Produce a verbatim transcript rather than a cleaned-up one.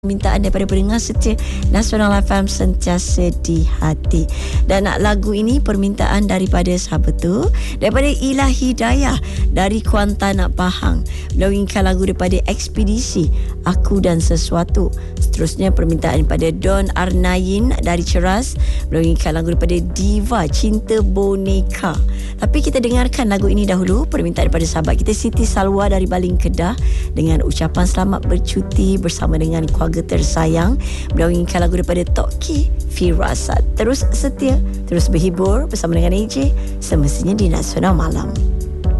Permintaan daripada pendengar setia Nasional F M sentiasa di hati. Dan lagu ini permintaan daripada sahabat tu, daripada Ilah Hidayah dari Kuantan Pahang. Beliau inginkan lagu daripada Ekspedisi Aku dan Sesuatu. Seterusnya permintaan daripada Don Arnayin dari Ceras. Beliau inginkan lagu daripada Diva Cinta Boneka. Tapi kita dengarkan lagu ini dahulu, permintaan daripada sahabat kita Siti Salwa dari Baling Kedah, dengan ucapan selamat bercuti bersama dengan keluarga tersayang. Beliau inginkan lagu daripada Toki Firasat. Terus setia, terus berhibur bersama dengan A J, semestinya di Nasional Malam.